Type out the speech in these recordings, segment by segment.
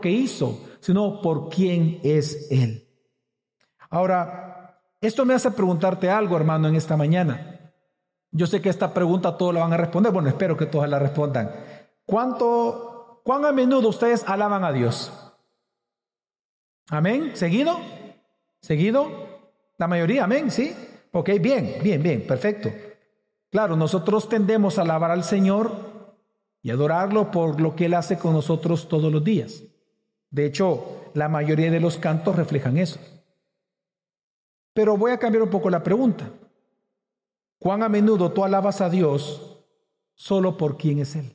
que hizo, sino por quién es Él. Ahora, esto me hace preguntarte algo, hermano, en esta mañana. Yo sé que esta pregunta todos la van a responder. Bueno, espero que todos la respondan. ¿Cuán a menudo ustedes alaban a Dios? ¿Amén? ¿Seguido? ¿Seguido? La mayoría, amén, ¿sí? Ok, bien, perfecto. Claro, nosotros tendemos a alabar al Señor y adorarlo por lo que Él hace con nosotros todos los días. De hecho, la mayoría de los cantos reflejan eso. Pero voy a cambiar un poco la pregunta. ¿Cuán a menudo tú alabas a Dios solo por quién es Él?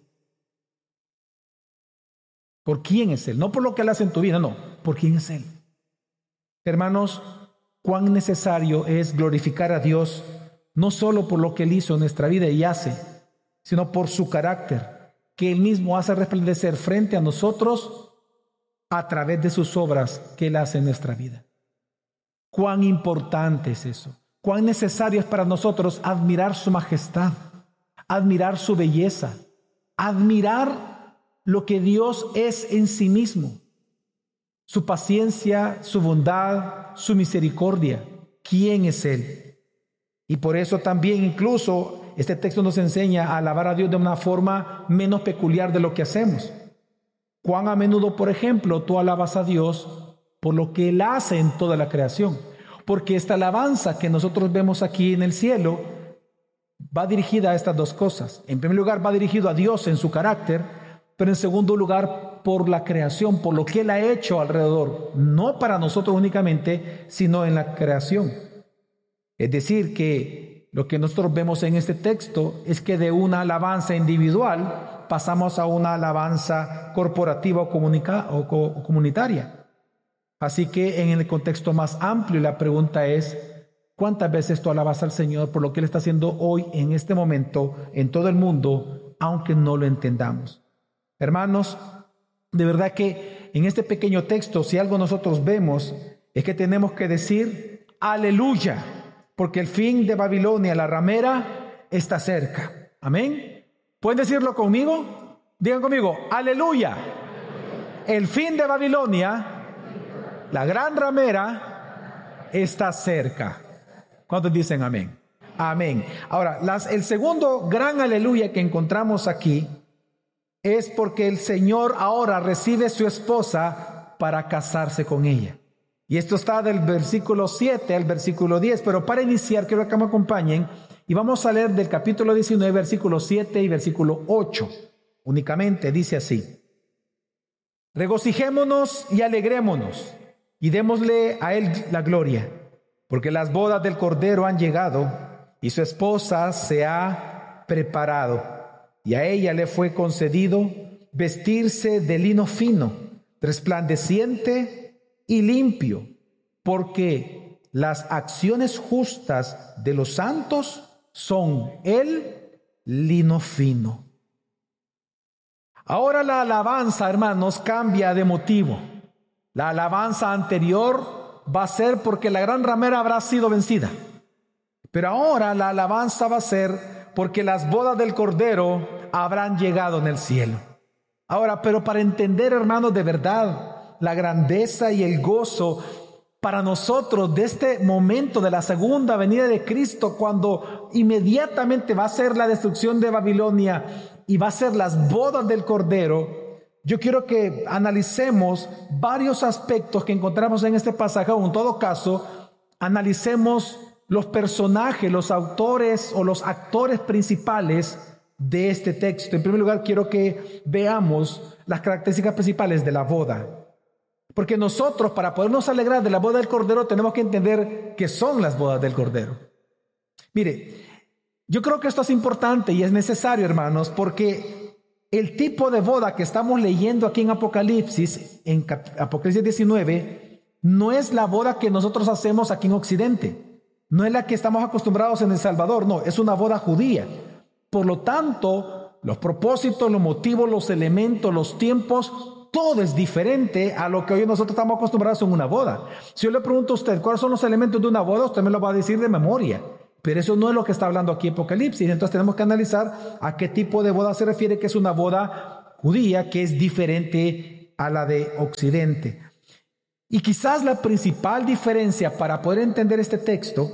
¿Por quién es Él? No por lo que Él hace en tu vida, no, por quién es Él. Hermanos, cuán necesario es glorificar a Dios, no solo por lo que Él hizo en nuestra vida y hace, sino por su carácter, que Él mismo hace resplandecer frente a nosotros a través de sus obras que Él hace en nuestra vida. Cuán importante es eso. Cuán necesario es para nosotros admirar su majestad, admirar su belleza, admirar lo que Dios es en sí mismo, su paciencia, su bondad, su misericordia. ¿Quién es Él? Y por eso también incluso este texto nos enseña a alabar a Dios de una forma menos peculiar de lo que hacemos. Cuán a menudo, por ejemplo, tú alabas a Dios por lo que Él hace en toda la creación. Porque esta alabanza que nosotros vemos aquí en el cielo va dirigida a estas dos cosas. En primer lugar, va dirigido a Dios en su carácter, pero en segundo lugar, por la creación, por lo que Él ha hecho alrededor, no para nosotros únicamente, sino en la creación. Es decir, que lo que nosotros vemos en este texto es que de una alabanza individual pasamos a una alabanza corporativa o comunitaria. Así que en el contexto más amplio la pregunta es, ¿cuántas veces tú alabas al Señor por lo que Él está haciendo hoy, en este momento, en todo el mundo, aunque no lo entendamos? Hermanos, de verdad que en este pequeño texto, si algo nosotros vemos, es que tenemos que decir, aleluya, porque el fin de Babilonia, la ramera, está cerca. Amén. ¿Pueden decirlo conmigo? Digan conmigo, aleluya. El fin de Babilonia, la gran ramera, está cerca. ¿Cuántos dicen amén? Amén. Ahora, el segundo gran aleluya que encontramos aquí es porque el Señor ahora recibe su esposa para casarse con ella. Y esto está del versículo 7 al versículo 10. Pero para iniciar, quiero que me acompañen y vamos a leer del capítulo 19, versículo 7 y versículo 8. Únicamente dice así: regocijémonos y alegrémonos y démosle a Él la gloria, porque las bodas del Cordero han llegado y su esposa se ha preparado, y a ella le fue concedido vestirse de lino fino, resplandeciente y limpio, porque las acciones justas de los santos son el lino fino. Ahora la alabanza, hermanos, cambia de motivo. La alabanza anterior va a ser porque la gran ramera habrá sido vencida. Pero ahora la alabanza va a ser porque las bodas del Cordero habrán llegado en el cielo. Ahora, pero para entender, hermanos, de verdad, la grandeza y el gozo para nosotros de este momento de la segunda venida de Cristo, cuando inmediatamente va a ser la destrucción de Babilonia y va a ser las bodas del Cordero, yo quiero que analicemos varios aspectos que encontramos en este pasaje, o en todo caso, analicemos los personajes, los autores o los actores principales de este texto. En primer lugar, quiero que veamos las características principales de la boda. Porque nosotros, para podernos alegrar de la boda del Cordero, tenemos que entender qué son las bodas del Cordero. Mire, yo creo que esto es importante y es necesario, hermanos, porque el tipo de boda que estamos leyendo aquí en Apocalipsis 19, no es la boda que nosotros hacemos aquí en Occidente. No es la que estamos acostumbrados en El Salvador, no, es una boda judía. Por lo tanto, los propósitos, los motivos, los elementos, los tiempos, todo es diferente a lo que hoy nosotros estamos acostumbrados en una boda. Si yo le pregunto a usted cuáles son los elementos de una boda, usted me lo va a decir de memoria. Pero eso no es lo que está hablando aquí Apocalipsis. Entonces tenemos que analizar a qué tipo de boda se refiere, que es una boda judía, que es diferente a la de Occidente. Y quizás la principal diferencia para poder entender este texto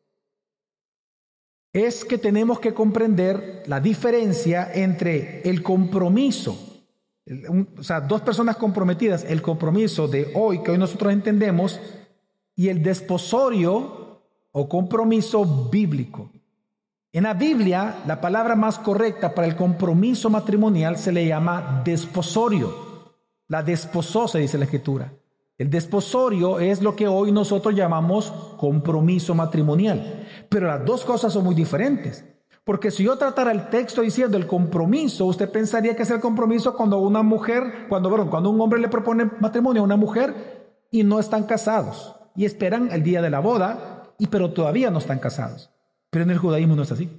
es que tenemos que comprender la diferencia entre el compromiso, o sea, dos personas comprometidas, el compromiso de hoy, que hoy nosotros entendemos, y el desposorio o compromiso bíblico. En la Biblia, la palabra más correcta para el compromiso matrimonial se le llama desposorio. La desposó, se dice en la Escritura. El desposorio es lo que hoy nosotros llamamos compromiso matrimonial. Pero las dos cosas son muy diferentes. Porque si yo tratara el texto diciendo el compromiso, usted pensaría que es el compromiso cuando una mujer, cuando un hombre le propone matrimonio a una mujer y no están casados. Y esperan el día de la boda, pero todavía no están casados. Pero en el judaísmo no es así.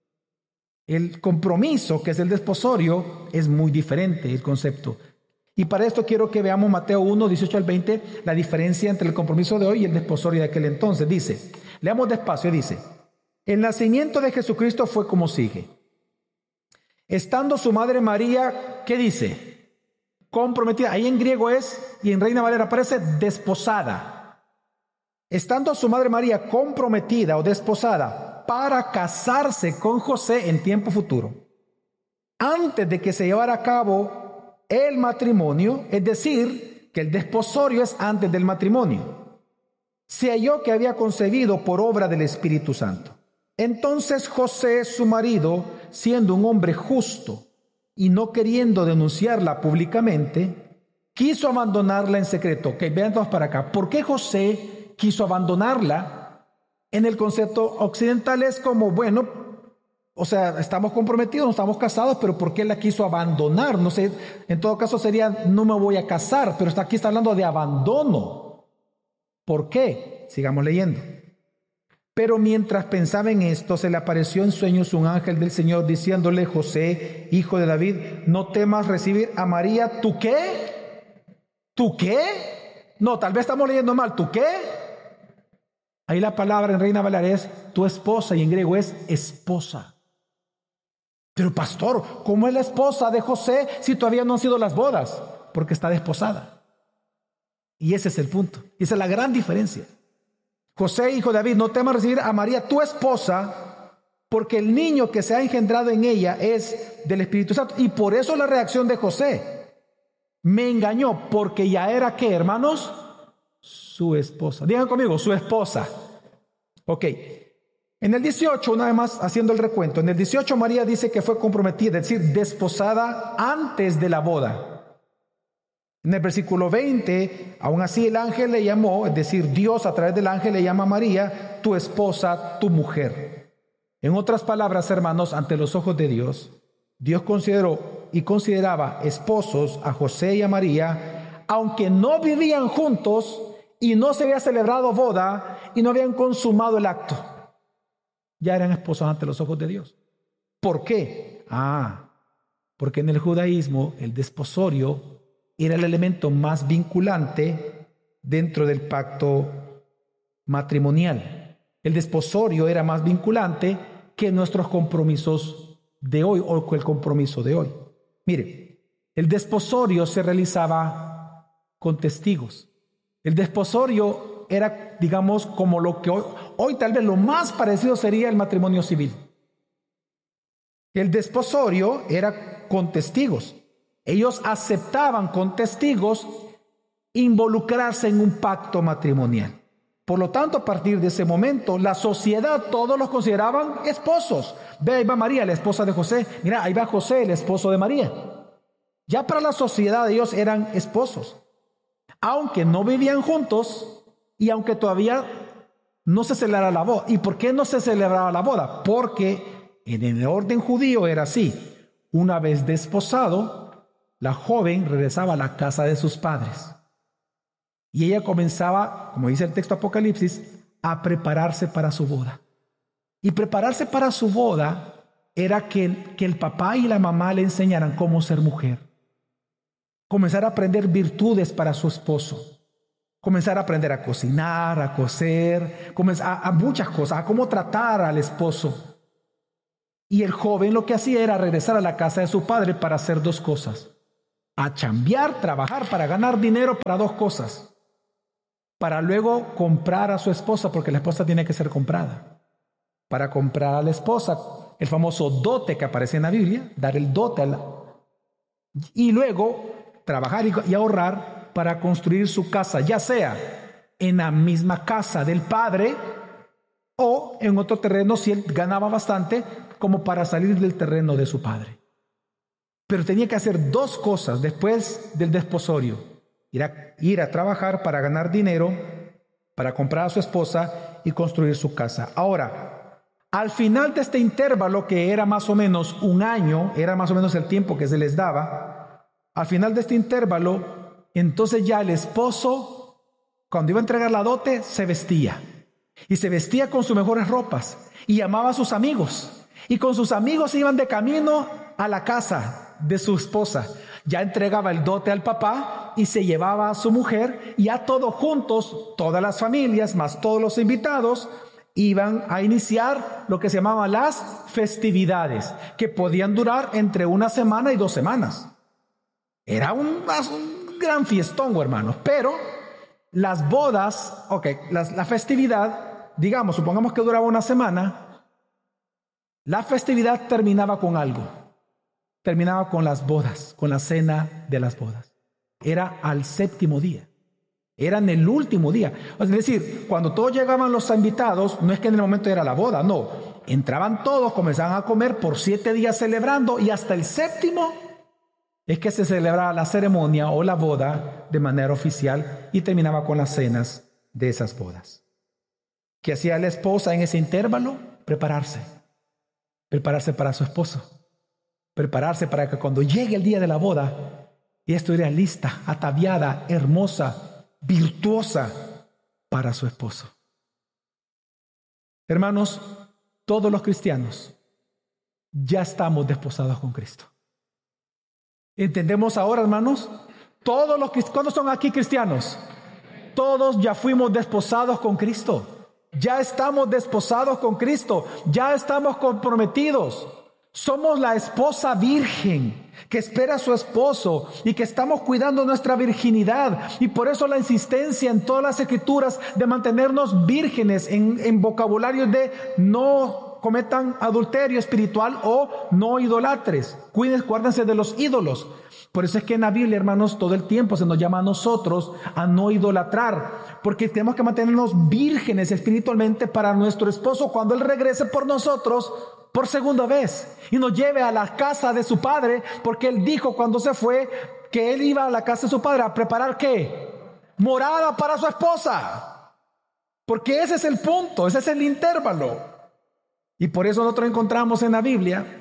El compromiso, que es el desposorio, es muy diferente el concepto. Y para esto quiero que veamos Mateo 1, 18 al 20, la diferencia entre el compromiso de hoy y el desposorio de aquel entonces. Dice, leamos despacio, dice, el nacimiento de Jesucristo fue como sigue. Estando su madre María, ¿qué dice? Comprometida. Ahí en griego es, y en Reina Valera aparece, desposada. Estando su madre María comprometida o desposada para casarse con José en tiempo futuro, antes de que se llevara a cabo el matrimonio, es decir, que el desposorio es antes del matrimonio, se halló que había concebido por obra del Espíritu Santo. Entonces José, su marido, siendo un hombre justo y no queriendo denunciarla públicamente, quiso abandonarla en secreto. Ok, vean todos para acá. ¿Por qué José quiso abandonarla? En el concepto occidental es como, bueno, o sea, estamos comprometidos, no estamos casados, pero ¿por qué la quiso abandonar? No sé, en todo caso sería, no me voy a casar, pero aquí está hablando de abandono. ¿Por qué? Sigamos leyendo. Pero mientras pensaba en esto, se le apareció en sueños un ángel del Señor diciéndole, José, hijo de David, no temas recibir a María. ¿Tú qué? ¿Tú qué? No, tal vez estamos leyendo mal. ¿Tú qué? Ahí la palabra en Reina Valera es tu esposa y en griego es esposa. Pero pastor, ¿cómo es la esposa de José si todavía no han sido las bodas? Porque está desposada. Y ese es el punto. Y esa es la gran diferencia. José, hijo de David, no temas recibir a María, tu esposa, porque el niño que se ha engendrado en ella es del Espíritu Santo. Y por eso la reacción de José. Me engañó porque ya era, ¿qué, hermanos? Su esposa. Digan conmigo, su esposa. Ok. En el 18, una vez más haciendo el recuento, en el 18 María dice que fue comprometida, es decir, desposada antes de la boda. En el versículo 20, aún así el ángel le llamó, es decir, Dios a través del ángel le llama a María, tu esposa, tu mujer. En otras palabras, hermanos, ante los ojos de Dios, Dios consideró y consideraba esposos a José y a María, aunque no vivían juntos y no se había celebrado boda y no habían consumado el acto. Ya eran esposos ante los ojos de Dios. ¿Por qué? Porque en el judaísmo el desposorio era el elemento más vinculante dentro del pacto matrimonial. El desposorio era más vinculante que nuestros compromisos de hoy o que el compromiso de hoy. Mire, el desposorio se realizaba con testigos. El desposorio era, digamos, como lo que hoy tal vez lo más parecido sería el matrimonio civil. El desposorio era con testigos. Ellos aceptaban con testigos involucrarse en un pacto matrimonial. Por lo tanto, a partir de ese momento, la sociedad, todos los consideraban esposos. Ve, ahí va María, la esposa de José. Mira, ahí va José, el esposo de María. Ya para la sociedad ellos eran esposos. Aunque no vivían juntos y aunque todavía no se celebraba la boda. ¿Y por qué no se celebraba la boda? Porque en el orden judío era así. Una vez desposado, la joven regresaba a la casa de sus padres. Y ella comenzaba, como dice el texto Apocalipsis, a prepararse para su boda. Y prepararse para su boda era que el papá y la mamá le enseñaran cómo ser mujer. Comenzar a aprender virtudes para su esposo. Comenzar a aprender a cocinar, a coser, a muchas cosas, a cómo tratar al esposo. Y el joven lo que hacía era regresar a la casa de su padre para hacer dos cosas. a chambear, trabajar para ganar dinero para dos cosas. Para luego comprar a su esposa, porque la esposa tiene que ser comprada. Para comprar a la esposa, el famoso dote que aparece en la Biblia, dar el dote y luego trabajar y ahorrar para construir su casa, ya sea en la misma casa del padre o en otro terreno si él ganaba bastante, como para salir del terreno de su padre. Pero tenía que hacer dos cosas después del desposorio: ir a trabajar para ganar dinero, para comprar a su esposa y construir su casa. Ahora, al final de este intervalo, que era más o menos un año, era más o menos el tiempo que se les daba, al final de este intervalo, entonces ya el esposo, cuando iba a entregar la dote, se vestía. Y se vestía con sus mejores ropas y llamaba a sus amigos. Y con sus amigos iban de camino a la casa de su esposa. Ya entregaba el dote al papá y se llevaba a su mujer, y a todos juntos, todas las familias, más todos los invitados, iban a iniciar lo que se llamaban las festividades, que podían durar entre 1 semana y 2 semanas. Era un gran fiestón, hermanos. Pero las bodas, la festividad, digamos, supongamos que duraba 1 semana, la festividad terminaba con algo. Terminaba con las bodas, con la cena de las bodas. Era al 7º día. Era en el último día. Es decir, cuando todos llegaban los invitados, no es que en el momento era la boda, no. Entraban todos, comenzaban a comer por 7 días celebrando, y hasta el 7º es que se celebraba la ceremonia o la boda de manera oficial, y terminaba con las cenas de esas bodas. ¿Qué hacía la esposa en ese intervalo? Prepararse para su esposo. Prepararse para que cuando llegue el día de la boda, ella estuviera lista, ataviada, hermosa, virtuosa para su esposo. Hermanos, todos los cristianos ya estamos desposados con Cristo. ¿Entendemos ahora, hermanos? ¿Cuántos son aquí cristianos? Todos ya fuimos desposados con Cristo. Ya estamos desposados con Cristo. Ya estamos comprometidos. Somos la esposa virgen que espera a su esposo y que estamos cuidando nuestra virginidad. Y por eso la insistencia en todas las escrituras de mantenernos vírgenes, en vocabulario de no cometan adulterio espiritual o no idolatres. Guárdense de los ídolos. Por eso es que en la Biblia, hermanos, todo el tiempo se nos llama a nosotros a no idolatrar, porque tenemos que mantenernos vírgenes espiritualmente para nuestro esposo cuando Él regrese por nosotros por segunda vez y nos lleve a la casa de su padre, porque Él dijo cuando se fue que Él iba a la casa de su padre a preparar ¿qué? Morada para su esposa. Porque ese es el punto, ese es el intervalo. Y por eso nosotros encontramos en la Biblia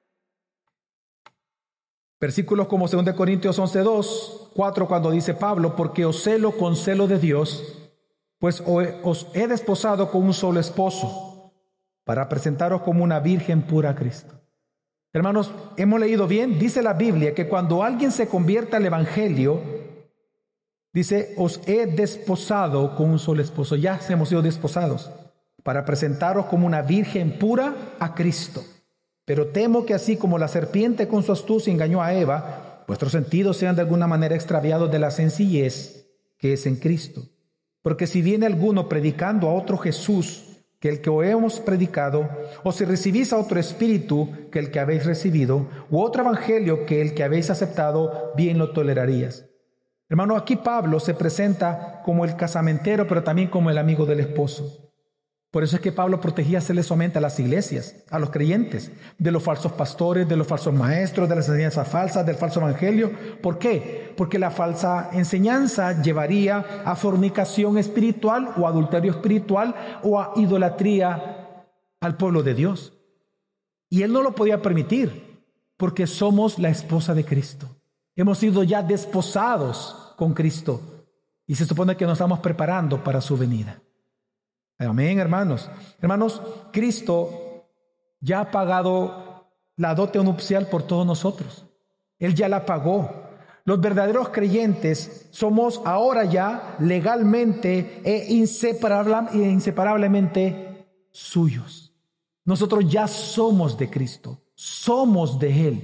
versículos como 2 Corintios 11:2, 4, cuando dice Pablo: porque os celo con celo de Dios, pues os he desposado con un solo esposo, para presentaros como una virgen pura a Cristo. Hermanos, hemos leído bien, dice la Biblia que cuando alguien se convierta al Evangelio, dice: os he desposado con un solo esposo. Ya hemos sido desposados, para presentaros como una virgen pura a Cristo. Pero temo que así como la serpiente con su astucia engañó a Eva, vuestros sentidos sean de alguna manera extraviados de la sencillez que es en Cristo. Porque si viene alguno predicando a otro Jesús que el que os hemos predicado, o si recibís a otro espíritu que el que habéis recibido, u otro evangelio que el que habéis aceptado, bien lo tolerarías. Hermano, aquí Pablo se presenta como el casamentero, pero también como el amigo del esposo. Por eso es que Pablo protegía celosamente a las iglesias, a los creyentes, de los falsos pastores, de los falsos maestros, de las enseñanzas falsas, del falso evangelio. ¿Por qué? Porque la falsa enseñanza llevaría a fornicación espiritual o adulterio espiritual o a idolatría al pueblo de Dios. Y él no lo podía permitir, porque somos la esposa de Cristo. Hemos sido ya desposados con Cristo y se supone que nos estamos preparando para su venida. Amén, hermanos. Hermanos, Cristo ya ha pagado la dote nupcial por todos nosotros. Él ya la pagó. Los verdaderos creyentes somos ahora ya legalmente e inseparablemente suyos. Nosotros ya somos de Cristo, somos de Él.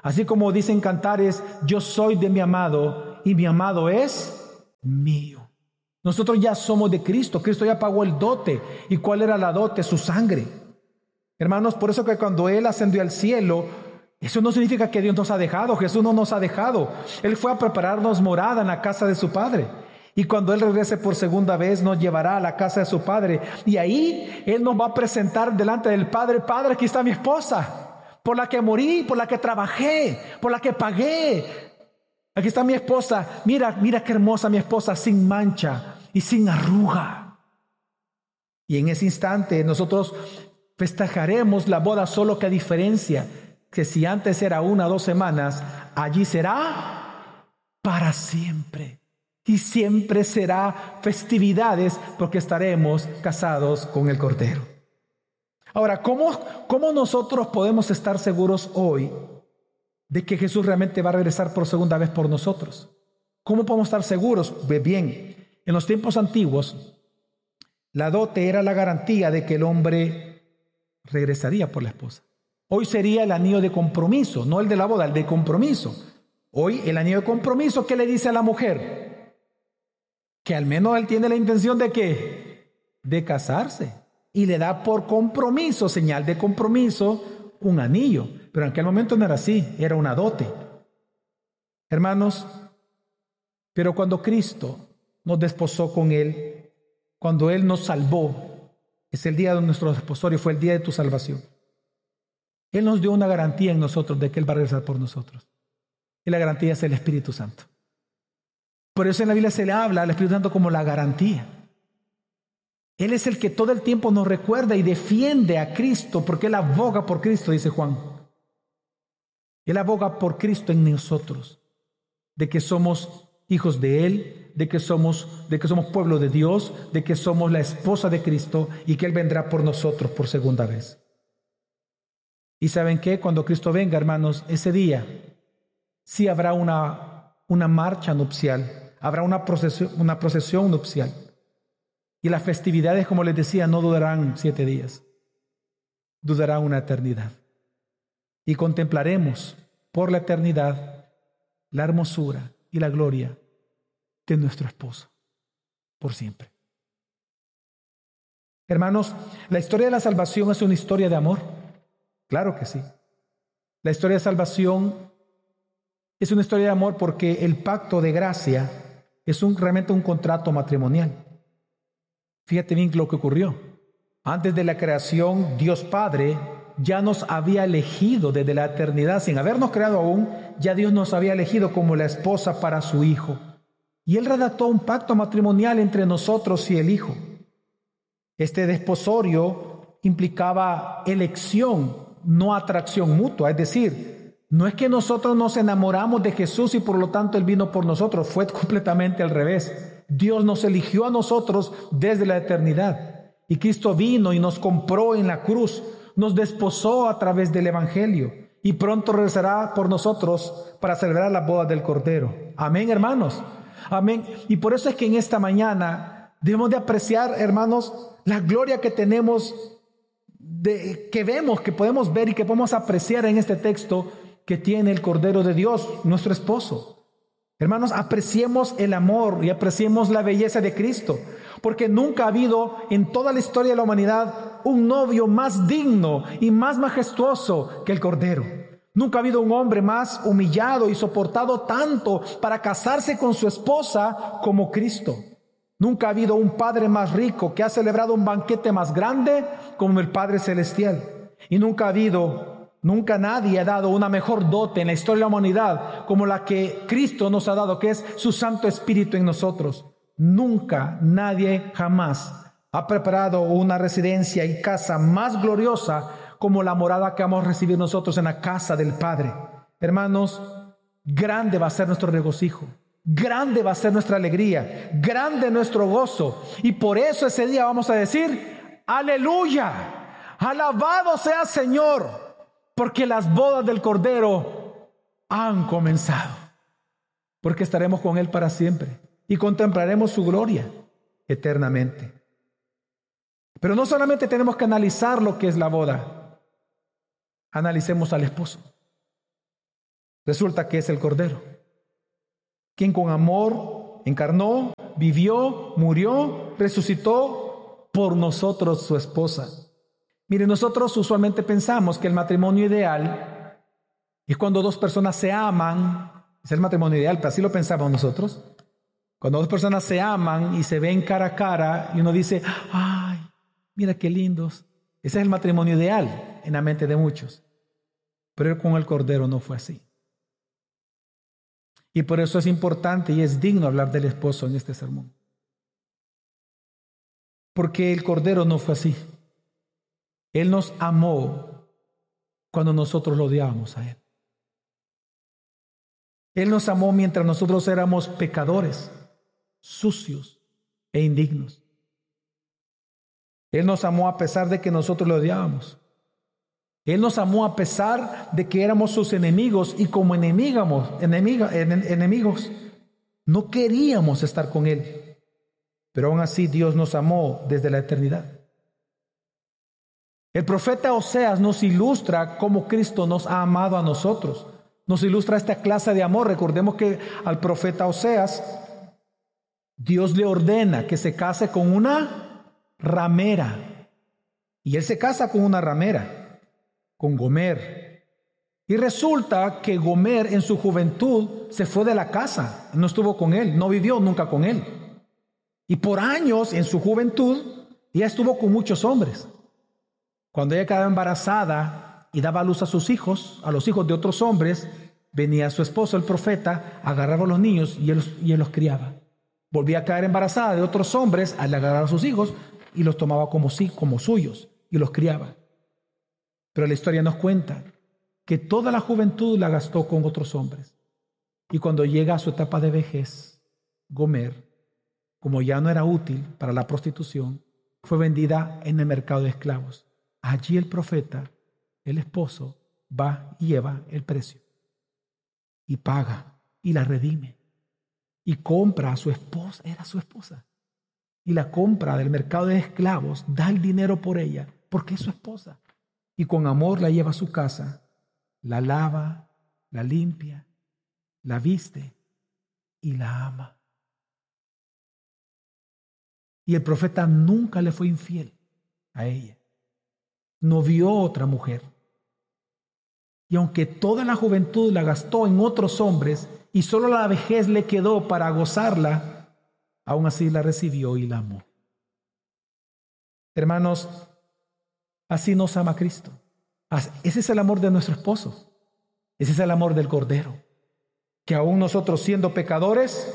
Así como dicen cantares, yo soy de mi amado y mi amado es mío. Nosotros ya somos de Cristo. Cristo ya pagó el dote. ¿Y cuál era la dote? Su sangre. Hermanos, por eso que cuando Él ascendió al cielo, eso no significa que Dios nos ha dejado. Jesús no nos ha dejado. Él fue a prepararnos morada en la casa de su Padre. Y cuando Él regrese por segunda vez, nos llevará a la casa de su Padre. Y ahí Él nos va a presentar delante del Padre. Padre, aquí está mi esposa, por la que morí, por la que trabajé, por la que pagué. Aquí está mi esposa. Mira, mira qué hermosa mi esposa, sin mancha y sin arruga. Y en ese instante nosotros festejaremos la boda, solo que a diferencia que si antes era 1 o 2 semanas, allí será para siempre. Y siempre será festividades porque estaremos casados con el Cordero. Ahora, ¿cómo nosotros podemos estar seguros hoy de que Jesús realmente va a regresar por segunda vez por nosotros? ¿Cómo podemos estar seguros? Pues bien, en los tiempos antiguos, la dote era la garantía de que el hombre regresaría por la esposa. Hoy sería el anillo de compromiso, no el de la boda, el de compromiso. Hoy el anillo de compromiso, ¿qué le dice a la mujer? Que al menos él tiene la intención de ¿qué? De casarse. Y le da por compromiso, señal de compromiso, un anillo. Pero en aquel momento no era así, era una dote. Hermanos, pero cuando Cristo nos desposó con Él, cuando Él nos salvó, es el día de nuestro desposorio, fue el día de tu salvación. Él nos dio una garantía en nosotros de que Él va a regresar por nosotros. Y la garantía es el Espíritu Santo. Por eso en la Biblia se le habla al Espíritu Santo como la garantía. Él es el que todo el tiempo nos recuerda y defiende a Cristo, porque Él aboga por Cristo, dice Juan. Él aboga por Cristo en nosotros, de que somos hijos de Él, de que somos pueblo de Dios, de que somos la esposa de Cristo y que Él vendrá por nosotros por segunda vez. ¿Y saben qué? Cuando Cristo venga, hermanos, ese día sí habrá una marcha nupcial, habrá una procesión nupcial. Y las festividades, como les decía, no durarán 7 días, durarán una eternidad. Y contemplaremos por la eternidad la hermosura y la gloria de nuestro esposo, por siempre. Hermanos, la historia de la salvación es una historia de amor. Claro que sí. La historia de salvación es una historia de amor porque el pacto de gracia es realmente un contrato matrimonial. Fíjate bien lo que ocurrió. Antes de la creación, Dios Padre ya nos había elegido desde la eternidad, sin habernos creado aún, ya Dios nos había elegido como la esposa para su Hijo. Y Él redactó un pacto matrimonial entre nosotros y el Hijo. Este desposorio implicaba elección, no atracción mutua. Es decir, no es que nosotros nos enamoramos de Jesús y por lo tanto Él vino por nosotros. Fue completamente al revés. Dios nos eligió a nosotros desde la eternidad. Y Cristo vino y nos compró en la cruz. Nos desposó a través del Evangelio. Y pronto regresará por nosotros para celebrar la boda del Cordero. Amén, hermanos. Amén. Y por eso es que en esta mañana debemos de apreciar, hermanos, la gloria que tenemos, que vemos, que podemos ver y que podemos apreciar en este texto que tiene el Cordero de Dios, nuestro esposo. Hermanos, apreciemos el amor y apreciemos la belleza de Cristo, porque nunca ha habido en toda la historia de la humanidad un novio más digno y más majestuoso que el Cordero. Nunca ha habido un hombre más humillado y soportado tanto para casarse con su esposa como Cristo. Nunca ha habido un Padre más rico que ha celebrado un banquete más grande como el Padre Celestial. Y nunca nadie ha dado una mejor dote en la historia de la humanidad como la que Cristo nos ha dado, que es su Santo Espíritu en nosotros. Nunca, nadie, jamás ha preparado una residencia y casa más gloriosa como la morada que vamos a recibir nosotros en la casa del Padre. Hermanos, grande va a ser nuestro regocijo, grande va a ser nuestra alegría, grande nuestro gozo. Y por eso ese día vamos a decir, aleluya, alabado sea el Señor, porque las bodas del Cordero han comenzado. Porque estaremos con Él para siempre y contemplaremos su gloria eternamente. Pero no solamente tenemos que analizar lo que es la boda, analicemos al esposo. Resulta que es el Cordero, quien con amor encarnó, vivió, murió, resucitó por nosotros, su esposa. Mire, nosotros usualmente pensamos que el matrimonio ideal es cuando dos personas se aman. Es el matrimonio ideal, pero así lo pensamos nosotros. Cuando dos personas se aman y se ven cara a cara y uno dice, ¡ay, mira qué lindos! Ese es el matrimonio ideal en la mente de muchos. Pero con el Cordero no fue así. Y por eso es importante y es digno hablar del esposo en este sermón. Porque el Cordero no fue así. Él nos amó cuando nosotros lo odiábamos a Él. Él nos amó mientras nosotros éramos pecadores, sucios e indignos. Él nos amó a pesar de que nosotros lo odiábamos. Él nos amó a pesar de que éramos sus enemigos y como enemigos no queríamos estar con Él. Pero aún así Dios nos amó desde la eternidad. El profeta Oseas nos ilustra cómo Cristo nos ha amado a nosotros. Nos ilustra esta clase de amor. Recordemos que al profeta Oseas, Dios le ordena que se case con una ramera. Y él se casa con una ramera, con Gomer. Y resulta que Gomer en su juventud se fue de la casa. No estuvo con él, no vivió nunca con él. Y por años en su juventud, ella estuvo con muchos hombres. Cuando ella quedaba embarazada y daba a luz a sus hijos, a los hijos de otros hombres, venía su esposo, el profeta, agarraba a los niños y él los criaba. Volvía a caer embarazada de otros hombres, al agarrar a sus hijos y los tomaba como suyos y los criaba. Pero la historia nos cuenta que toda la juventud la gastó con otros hombres. Y cuando llega a su etapa de vejez, Gomer, como ya no era útil para la prostitución, fue vendida en el mercado de esclavos. Allí el profeta, el esposo, va y lleva el precio. Y paga, y la redime. Y compra a su esposa, era su esposa. Y la compra del mercado de esclavos, da el dinero por ella, porque es su esposa. Y con amor la lleva a su casa, la lava, la limpia, la viste y la ama. Y el profeta nunca le fue infiel a ella. No vio otra mujer. Y aunque toda la juventud la gastó en otros hombres y solo la vejez le quedó para gozarla, aún así la recibió y la amó. Hermanos, así nos ama Cristo. Ese es el amor de nuestro esposo. Ese es el amor del Cordero. Que aún nosotros siendo pecadores,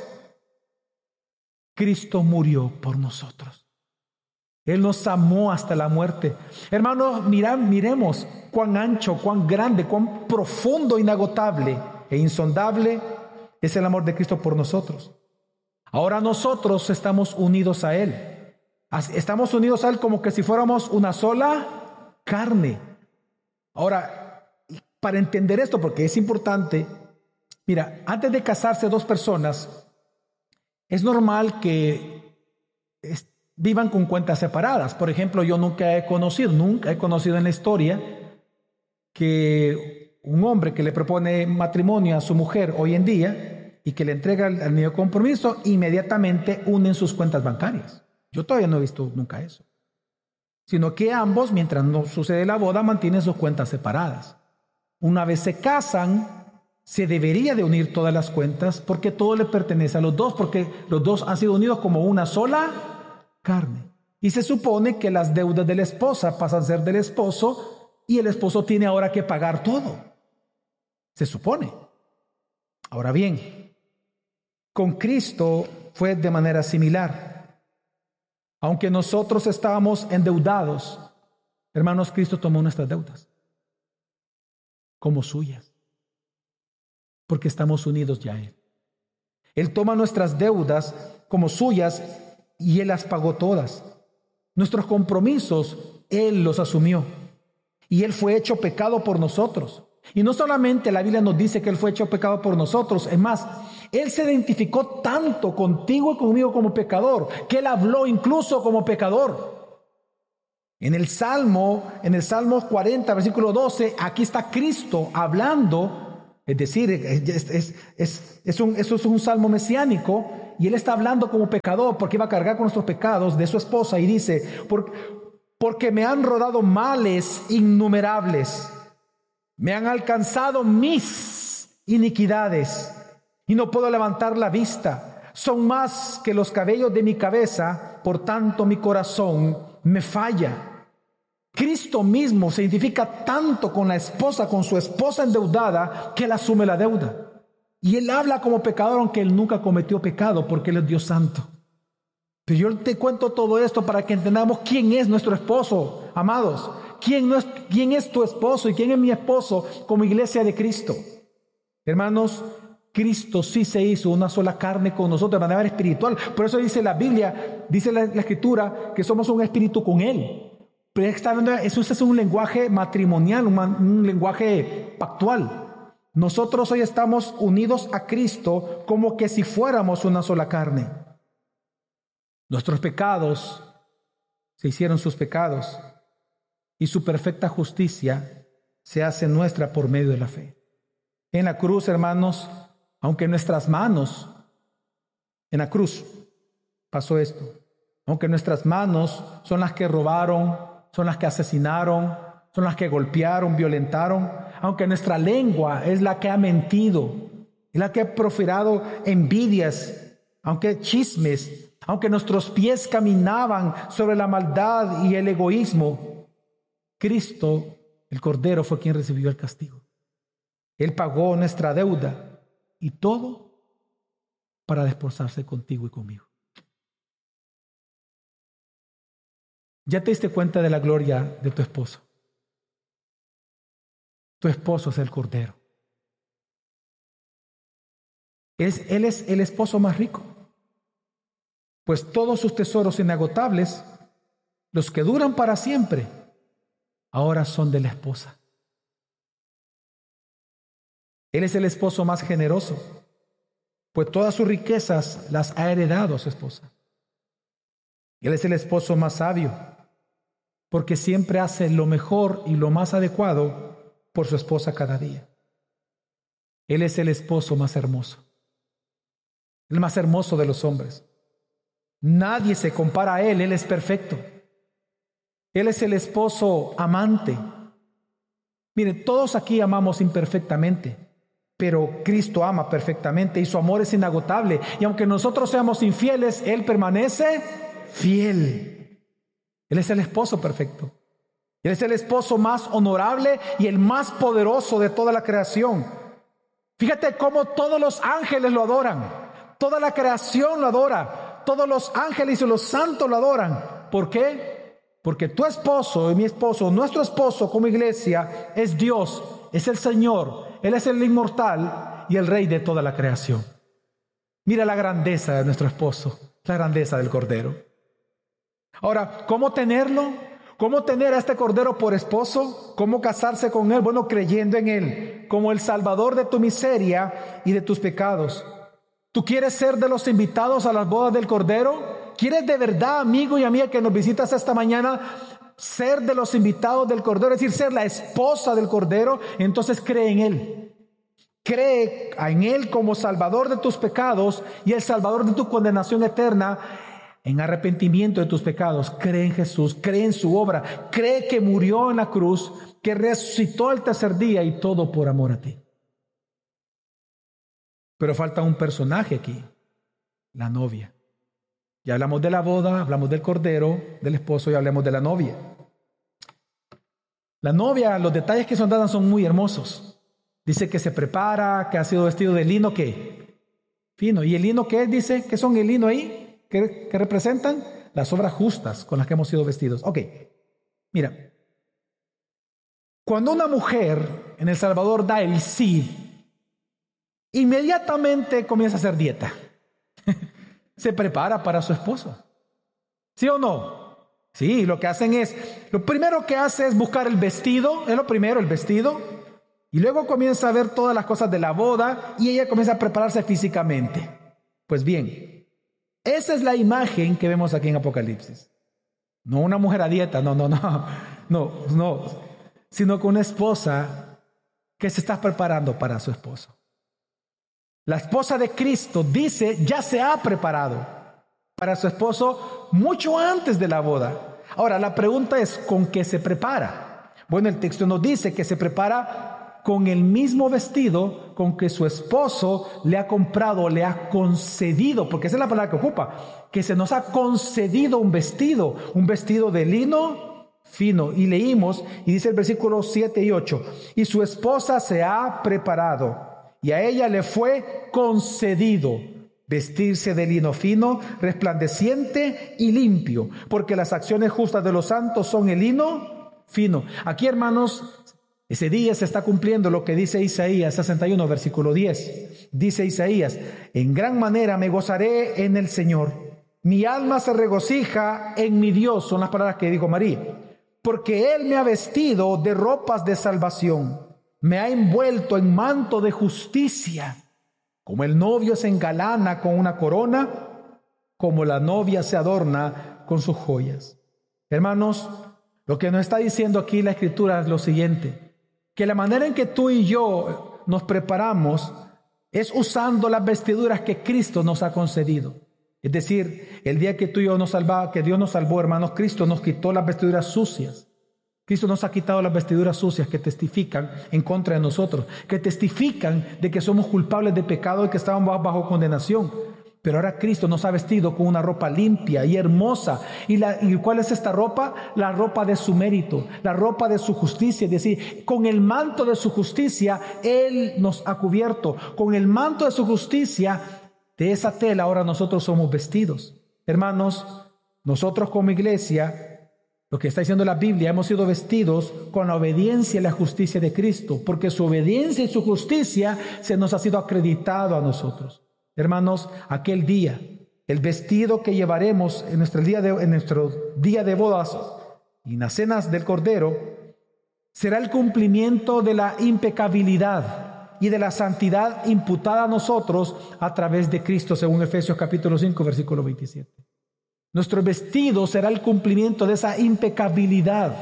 Cristo murió por nosotros. Él nos amó hasta la muerte. Hermanos, miremos cuán ancho, cuán grande, cuán profundo, inagotable e insondable es el amor de Cristo por nosotros. Ahora nosotros estamos unidos a Él. Estamos unidos a Él como que si fuéramos una sola carne. Ahora, para entender esto, porque es importante, mira, antes de casarse dos personas, es normal que vivan con cuentas separadas. Por ejemplo, yo nunca he conocido en la historia que un hombre que le propone matrimonio a su mujer hoy en día y que le entrega el anillo de compromiso, inmediatamente unen sus cuentas bancarias. Yo todavía no he visto nunca eso. Sino que ambos, mientras no sucede la boda, mantienen sus cuentas separadas. Una vez se casan, se debería de unir todas las cuentas porque todo le pertenece a los dos, porque los dos han sido unidos como una sola carne. Y se supone que las deudas de la esposa pasan a ser del esposo y el esposo tiene ahora que pagar todo. Se supone. Ahora bien, con Cristo fue de manera similar. Aunque nosotros estábamos endeudados, hermanos, Cristo tomó nuestras deudas como suyas, porque estamos unidos ya a Él. Él toma nuestras deudas como suyas y Él las pagó todas. Nuestros compromisos, Él los asumió. Y Él fue hecho pecado por nosotros. Y no solamente la Biblia nos dice que Él fue hecho pecado por nosotros, es más, Él se identificó tanto contigo y conmigo como pecador, que Él habló incluso como pecador. En el Salmo 40, versículo 12, aquí está Cristo hablando Es decir, eso es un salmo mesiánico, y él está hablando como pecador porque iba a cargar con nuestros pecados de su esposa, y dice, porque me han rodado males innumerables, me han alcanzado mis iniquidades y no puedo levantar la vista. Son más que los cabellos de mi cabeza, por tanto mi corazón me falla. Cristo mismo se identifica tanto con la esposa, con su esposa endeudada, que él asume la deuda. Y él habla como pecador, aunque él nunca cometió pecado, porque él es Dios santo. Pero yo te cuento todo esto para que entendamos quién es nuestro esposo, amados. ¿Quién es tu esposo y quién es mi esposo como iglesia de Cristo? Hermanos, Cristo sí se hizo una sola carne con nosotros de manera espiritual. Por eso dice la Biblia, dice la Escritura, que somos un espíritu con Él. Pero eso es un lenguaje matrimonial, un lenguaje pactual. Nosotros hoy estamos unidos a Cristo como que si fuéramos una sola carne. Nuestros pecados se hicieron sus pecados y su perfecta justicia se hace nuestra por medio de la fe. En la cruz, hermanos, aunque nuestras manos, en la cruz pasó esto, aunque nuestras manos son las que robaron, son las que asesinaron, son las que golpearon, violentaron, aunque nuestra lengua es la que ha mentido, es la que ha proferido envidias, aunque chismes, aunque nuestros pies caminaban sobre la maldad y el egoísmo, Cristo, el Cordero, fue quien recibió el castigo. Él pagó nuestra deuda y todo para desposarse contigo y conmigo. ¿Ya te diste cuenta de la gloria de tu esposo? Tu esposo es el Cordero. Él es el esposo más rico, pues todos sus tesoros inagotables, los que duran para siempre, ahora son de la esposa. Él es el esposo más generoso, pues todas sus riquezas las ha heredado a su esposa. Él es el esposo más sabio, porque siempre hace lo mejor y lo más adecuado por su esposa cada día. Él es el esposo más hermoso, el más hermoso de los hombres. Nadie se compara a él es perfecto. Él es el esposo amante. Miren, todos aquí amamos imperfectamente, pero Cristo ama perfectamente y su amor es inagotable. Y aunque nosotros seamos infieles, Él permanece fiel. Él es el esposo perfecto. Él es el esposo más honorable y el más poderoso de toda la creación. Fíjate cómo todos los ángeles lo adoran. Toda la creación lo adora. Todos los ángeles y los santos lo adoran. ¿Por qué? Porque tu esposo y mi esposo, nuestro esposo como iglesia, es Dios, es el Señor. Él es el inmortal y el Rey de toda la creación. Mira la grandeza de nuestro esposo, la grandeza del Cordero. Ahora, ¿cómo tenerlo? ¿Cómo tener a este Cordero por esposo? ¿Cómo casarse con Él? Bueno, creyendo en Él como el Salvador de tu miseria y de tus pecados. ¿Tú quieres ser de los invitados a las bodas del Cordero? ¿Quieres de verdad, amigo y amiga que nos visitas esta mañana, ser de los invitados del Cordero, es decir, ser la esposa del Cordero? Entonces cree en Él. Cree en Él como Salvador de tus pecados y el Salvador de tu condenación eterna. En arrepentimiento de tus pecados, cree en Jesús, cree en su obra, cree que murió en la cruz, que resucitó al tercer día y todo por amor a ti. Pero falta un personaje aquí, la novia. Ya hablamos de la boda, hablamos del Cordero, del esposo y hablemos de la novia. La novia, los detalles que son dados son muy hermosos. Dice que se prepara, que ha sido vestido de lino, ¿qué? Fino. ¿Y el lino qué es? Dice, ¿qué son el lino ahí? ¿Qué representan? Las obras justas con las que hemos sido vestidos. Ok, mira. Cuando una mujer en El Salvador da el sí, inmediatamente comienza a hacer dieta. Se prepara para su esposo. ¿Sí o no? Sí, lo primero que hace es buscar el vestido, es lo primero, el vestido, y luego comienza a ver todas las cosas de la boda y ella comienza a prepararse físicamente. Pues bien, esa es la imagen que vemos aquí en Apocalipsis. No una mujer a dieta, no, sino con una esposa que se está preparando para su esposo. La esposa de Cristo dice, ya se ha preparado para su esposo mucho antes de la boda. Ahora, la pregunta es, ¿con qué se prepara? Bueno, el texto nos dice que se prepara con el mismo vestido con que su esposo le ha comprado, le ha concedido, porque esa es la palabra que ocupa, que se nos ha concedido un vestido de lino fino. Y leímos, y dice el versículo 7 y 8, y su esposa se ha preparado, y a ella le fue concedido vestirse de lino fino, resplandeciente y limpio, porque las acciones justas de los santos son el lino fino. Aquí, hermanos, ese día se está cumpliendo lo que dice Isaías 61, versículo 10. Dice Isaías, en gran manera me gozaré en el Señor. Mi alma se regocija en mi Dios, son las palabras que dijo María, porque Él me ha vestido de ropas de salvación, me ha envuelto en manto de justicia. Como el novio se engalana con una corona, como la novia se adorna con sus joyas. Hermanos, lo que nos está diciendo aquí la Escritura es lo siguiente, que la manera en que tú y yo nos preparamos es usando las vestiduras que Cristo nos ha concedido. Es decir, el día que tú y yo que Dios nos salvó, hermanos, Cristo nos quitó las vestiduras sucias. Cristo nos ha quitado las vestiduras sucias que testifican en contra de nosotros, que testifican de que somos culpables de pecado y que estábamos bajo condenación. Pero ahora Cristo nos ha vestido con una ropa limpia y hermosa. ¿Y cuál es esta ropa? La ropa de su mérito, la ropa de su justicia. Es decir, con el manto de su justicia, Él nos ha cubierto. Con el manto de su justicia, de esa tela ahora nosotros somos vestidos. Hermanos, nosotros como iglesia, lo que está diciendo la Biblia, hemos sido vestidos con la obediencia y la justicia de Cristo, porque su obediencia y su justicia se nos ha sido acreditado a nosotros. Hermanos, aquel día, el vestido que llevaremos en nuestro día de bodas y en las cenas del Cordero, será el cumplimiento de la impecabilidad y de la santidad imputada a nosotros a través de Cristo, según Efesios capítulo 5, versículo 27. Nuestro vestido será el cumplimiento de esa impecabilidad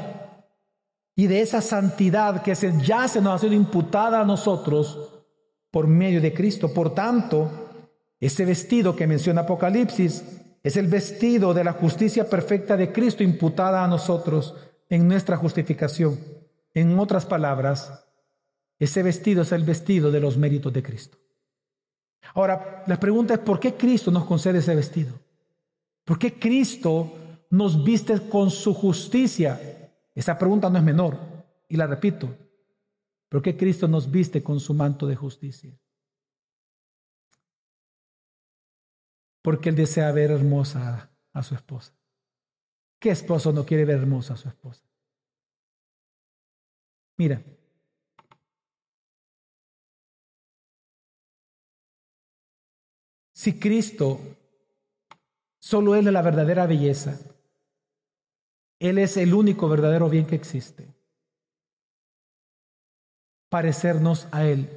y de esa santidad que ya se nos ha sido imputada a nosotros por medio de Cristo. Por tanto, ese vestido que menciona Apocalipsis es el vestido de la justicia perfecta de Cristo imputada a nosotros en nuestra justificación. En otras palabras, ese vestido es el vestido de los méritos de Cristo. Ahora, la pregunta es, ¿por qué Cristo nos concede ese vestido? ¿Por qué Cristo nos viste con su justicia? Esa pregunta no es menor, y la repito. ¿Por qué Cristo nos viste con su manto de justicia? Porque Él desea ver hermosa a su esposa. ¿Qué esposo no quiere ver hermosa a su esposa? Mira, si Cristo, solo Él es la verdadera belleza, Él es el único verdadero bien que existe, parecernos a Él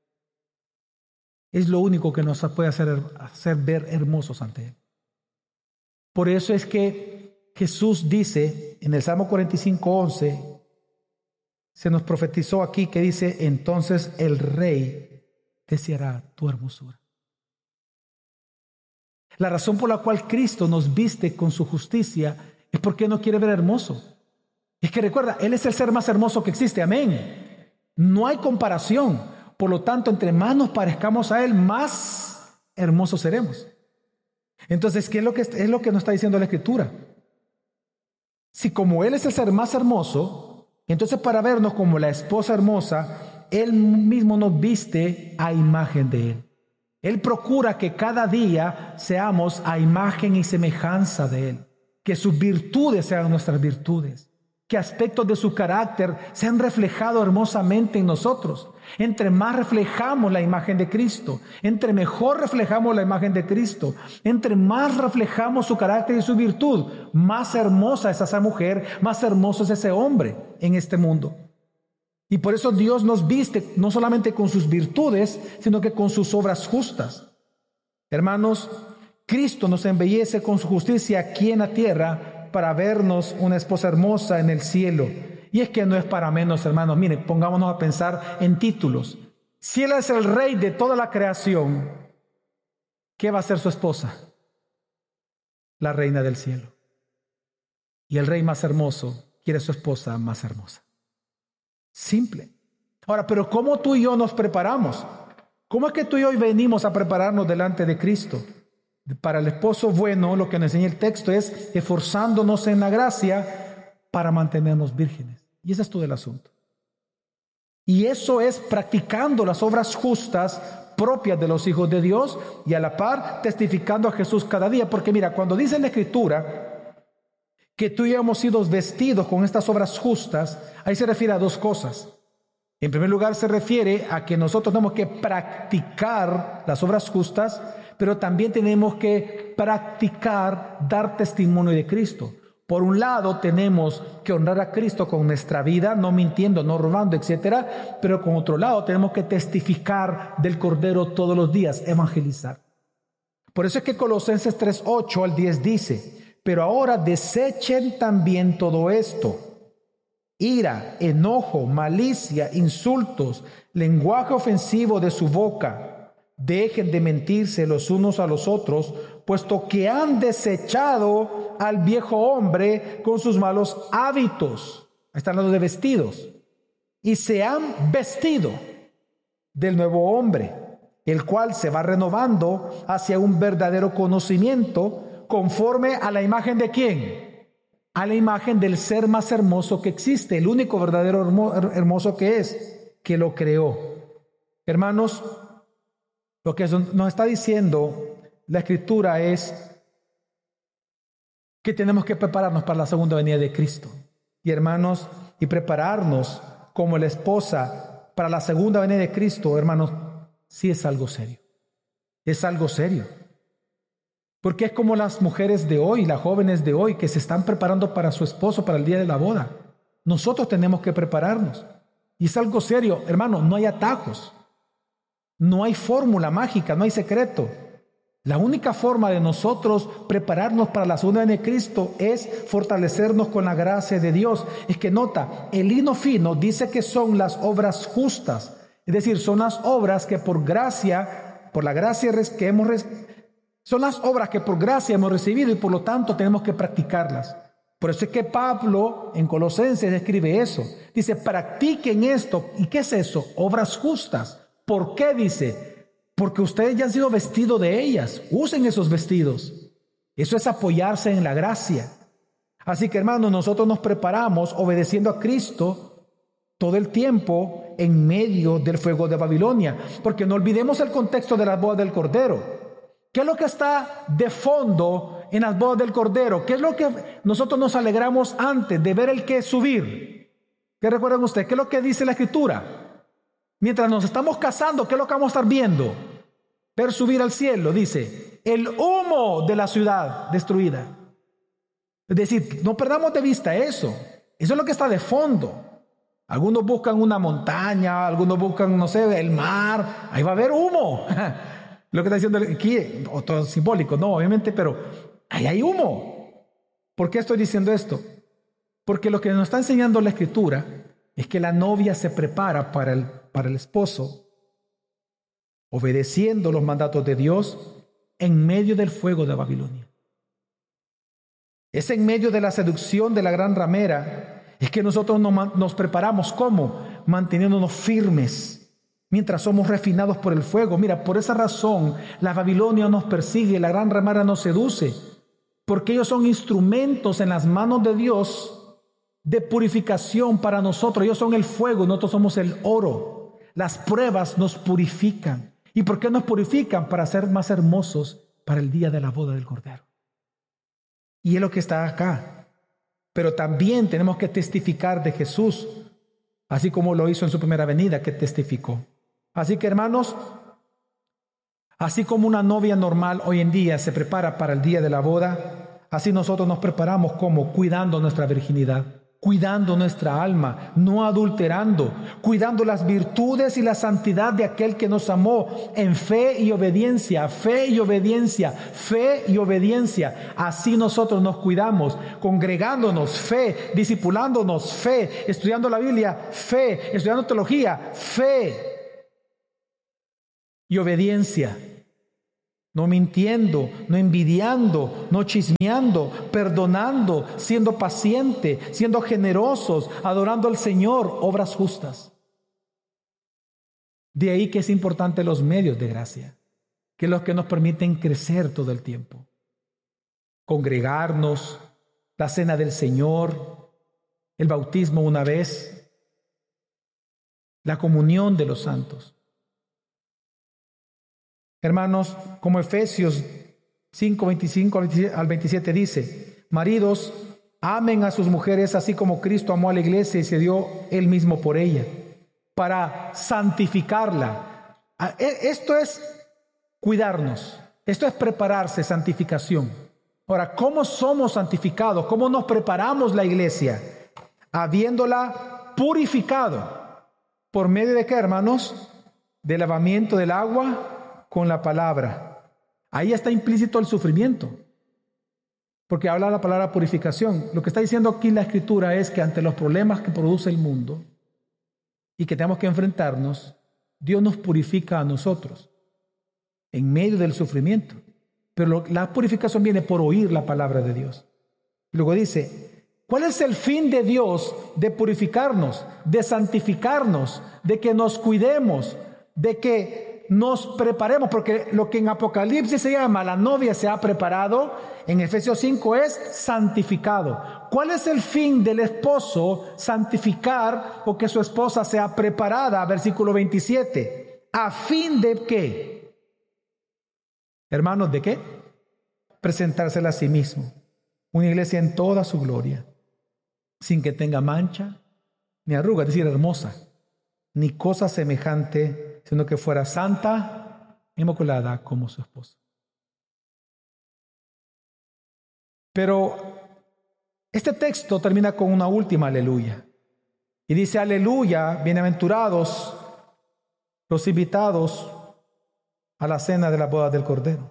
es lo único que nos puede hacer ver hermosos ante Él. Por eso es que Jesús dice en el Salmo 45:11, se nos profetizó aquí que dice, entonces el Rey deseará tu hermosura. La razón por la cual Cristo nos viste con su justicia es porque no quiere ver hermoso. Es que recuerda, Él es el ser más hermoso que existe, amén. No hay comparación. Por lo tanto, entre más nos parezcamos a Él, más hermosos seremos. Entonces, ¿qué es lo que nos está diciendo la Escritura? Si como Él es el ser más hermoso, entonces para vernos como la esposa hermosa, Él mismo nos viste a imagen de Él. Él procura que cada día seamos a imagen y semejanza de Él, que sus virtudes sean nuestras virtudes, que aspectos de su carácter sean reflejados hermosamente en nosotros. Entre más reflejamos la imagen de Cristo, entre mejor reflejamos la imagen de Cristo, entre más reflejamos su carácter y su virtud, más hermosa es esa mujer, más hermoso es ese hombre en este mundo. Y por eso Dios nos viste no solamente con sus virtudes, sino que con sus obras justas. Hermanos, Cristo nos embellece con su justicia aquí en la tierra para vernos una esposa hermosa en el cielo. Y es que no es para menos, hermanos. Miren, pongámonos a pensar en títulos. Si Él es el Rey de toda la creación, ¿qué va a ser su esposa? La reina del cielo. Y el rey más hermoso quiere su esposa más hermosa. Simple. Ahora, pero ¿cómo tú y yo nos preparamos? ¿Cómo es que tú y yo hoy venimos a prepararnos delante de Cristo? Para el esposo bueno, lo que nos enseña el texto es esforzándonos en la gracia para mantenernos vírgenes. Y ese es todo el asunto. Y eso es practicando las obras justas propias de los hijos de Dios y a la par testificando a Jesús cada día. Porque mira, cuando dice en la Escritura que tú y yo hemos sido vestidos con estas obras justas, ahí se refiere a dos cosas. En primer lugar, se refiere a que nosotros tenemos que practicar las obras justas, pero también tenemos que practicar dar testimonio de Cristo. Por un lado, tenemos que honrar a Cristo con nuestra vida, no mintiendo, no robando, etcétera. Pero con otro lado, tenemos que testificar del Cordero todos los días, evangelizar. Por eso es que Colosenses 3:8 al 10 dice: pero ahora desechen también todo esto: ira, enojo, malicia, insultos, lenguaje ofensivo de su boca. Dejen de mentirse los unos a los otros, puesto que han desechado al viejo hombre con sus malos hábitos. Ahí están los de vestidos. Y se han vestido del nuevo hombre, el cual se va renovando hacia un verdadero conocimiento, conforme a la imagen de ¿quién? A la imagen del ser más hermoso que existe, el único verdadero hermoso que es, que lo creó. Hermanos, lo que nos está diciendo la Escritura es que tenemos que prepararnos para la segunda venida de Cristo. Y hermanos, y prepararnos como la esposa para la segunda venida de Cristo, hermanos, sí es algo serio. Es algo serio. Porque es como las mujeres de hoy, las jóvenes de hoy, que se están preparando para su esposo, para el día de la boda. Nosotros tenemos que prepararnos. Y es algo serio, hermano, no hay atajos. No hay fórmula mágica, no hay secreto. La única forma de nosotros prepararnos para la segunda venida de Cristo es fortalecernos con la gracia de Dios. Es que nota, el lino fino dice que son las obras justas. Es decir, son las obras que por gracia, por la gracia que hemos recibido, son las obras que por gracia hemos recibido y por lo tanto tenemos que practicarlas. Por eso es que Pablo en Colosenses escribe eso. Dice, practiquen esto. ¿Y qué es eso? Obras justas. ¿Por qué dice? Porque ustedes ya han sido vestidos de ellas. Usen esos vestidos. Eso es apoyarse en la gracia. Así que, hermanos, nosotros nos preparamos obedeciendo a Cristo todo el tiempo en medio del fuego de Babilonia. Porque no olvidemos el contexto de las bodas del Cordero. ¿Qué es lo que está de fondo en las bodas del Cordero? ¿Qué es lo que nosotros nos alegramos antes de ver el que subir? ¿Qué recuerdan ustedes? ¿Qué es lo que dice la Escritura? Mientras nos estamos casando, ¿qué es lo que vamos a estar viendo? Ver subir al cielo, dice, el humo de la ciudad destruida. Es decir, no perdamos de vista eso. Eso es lo que está de fondo. Algunos buscan una montaña, algunos buscan, no sé, el mar. Ahí va a haber humo. Lo que está diciendo aquí, otro simbólico, no, obviamente, pero ahí hay humo. ¿Por qué estoy diciendo esto? Porque lo que nos está enseñando la Escritura es que la novia se prepara para el esposo, obedeciendo los mandatos de Dios en medio del fuego de Babilonia. Es en medio de la seducción de la gran ramera, es que nosotros nos preparamos. ¿Cómo? Manteniéndonos firmes mientras somos refinados por el fuego. Mira, por esa razón la Babilonia nos persigue, la gran ramera nos seduce, porque ellos son instrumentos en las manos de Dios de purificación para nosotros. Ellos son el fuego, nosotros somos el oro. Las pruebas nos purifican. ¿Y por qué nos purifican? Para ser más hermosos para el día de la boda del Cordero. Y es lo que está acá. Pero también tenemos que testificar de Jesús, así como lo hizo en su primera venida, que testificó. Así que, hermanos, así como una novia normal hoy en día se prepara para el día de la boda, así nosotros nos preparamos como cuidando nuestra virginidad. cuidando nuestra alma, no adulterando, cuidando las virtudes y la santidad de aquel que nos amó en fe y obediencia, fe y obediencia, fe y obediencia. Así nosotros nos cuidamos, congregándonos, fe, discipulándonos, fe, estudiando la Biblia, fe, estudiando teología, fe y obediencia. No mintiendo, no envidiando, no chismeando, perdonando, siendo paciente, siendo generosos, adorando al Señor, obras justas. De ahí que es importante los medios de gracia, que es los que nos permiten crecer todo el tiempo. Congregarnos, la cena del Señor, el bautismo una vez, la comunión de los santos. Hermanos, como Efesios 5, 25 al 27 dice, maridos, amen a sus mujeres así como Cristo amó a la iglesia y se dio él mismo por ella, para santificarla. Esto es cuidarnos, esto es prepararse, santificación. Ahora, ¿cómo somos santificados? ¿Cómo nos preparamos la iglesia? Habiéndola purificado. ¿Por medio de qué, hermanos? Del lavamiento del agua con la palabra. Ahí está implícito el sufrimiento, porque habla la palabra purificación. Lo que está diciendo aquí la Escritura es que ante los problemas que produce el mundo y que tenemos que enfrentarnos, Dios nos purifica a nosotros en medio del sufrimiento. Pero la purificación viene por oír la palabra de Dios. Luego dice, ¿cuál es el fin de Dios de purificarnos, de santificarnos, de que nos cuidemos, de que nos preparemos? Porque lo que en Apocalipsis se llama la novia se ha preparado, en Efesios 5 es santificado. ¿Cuál es el fin del esposo? Santificar o que su esposa sea preparada, versículo 27. ¿A fin de qué? Hermanos, ¿de qué? Presentársela a sí mismo. Una iglesia en toda su gloria, sin que tenga mancha ni arruga, es decir, hermosa, ni cosa semejante, sino que fuera santa, inmaculada como su esposa. Pero este texto termina con una última aleluya. Y dice, aleluya, bienaventurados los invitados a la cena de la boda del Cordero.